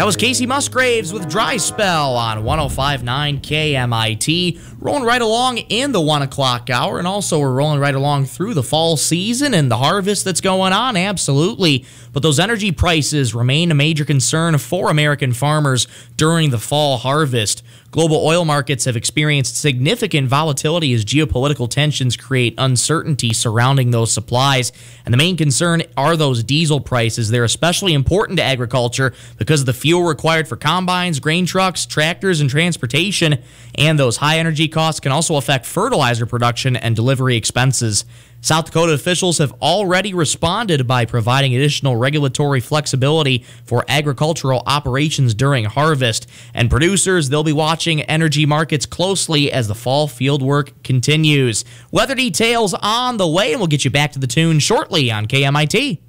That was Casey Musgraves with Dry Spell on 105.9 KMIT. Rolling right along in the 1 o'clock hour, and also we're rolling right along through the fall season and the harvest that's going on, absolutely. But those energy prices remain a major concern for American farmers during the fall harvest. Global oil markets have experienced significant volatility as geopolitical tensions create uncertainty surrounding those supplies. And the main concern are those diesel prices. They're especially important to agriculture because of the fuel required for combines, grain trucks, tractors, and transportation. And those high energy costs can also affect fertilizer production and delivery expenses. South Dakota officials have already responded by providing additional regulatory flexibility for agricultural operations during harvest. And producers, they'll be watching energy markets closely as the fall field work continues. Weather details on the way, and we'll get you back to the tune shortly on KMIT.